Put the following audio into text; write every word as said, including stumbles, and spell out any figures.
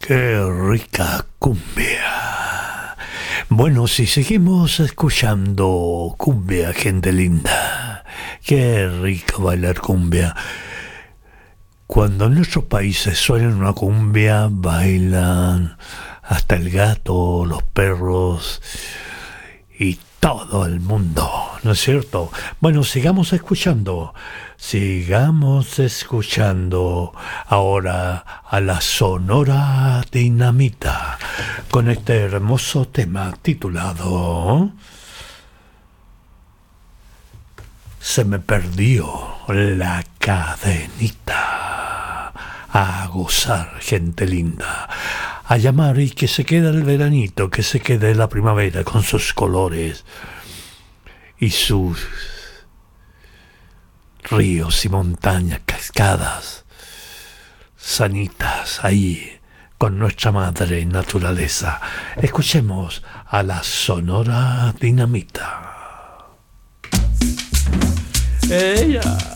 Qué rica cumbia. Bueno, si seguimos escuchando cumbia, gente linda, qué rico bailar cumbia. Cuando en nuestros países suena una cumbia, bailan hasta el gato, los perros y todo el mundo, ¿no es cierto? Bueno, sigamos escuchando, sigamos escuchando ahora a la Sonora Dinamita con este hermoso tema titulado Se me perdió la cadenita. A gozar, gente linda, a llamar y que se quede el veranito, que se quede la primavera con sus colores y sus ríos y montañas, cascadas, sanitas ahí con nuestra madre naturaleza. Escuchemos a la Sonora Dinamita. Ella.